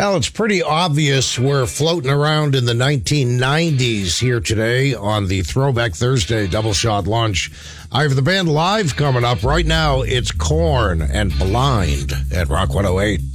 Well, it's pretty obvious we're floating around in the 1990s here today on the Throwback Thursday Double Shot Lunch. I have the band live coming up right now. It's Korn and Blind at Rock 108.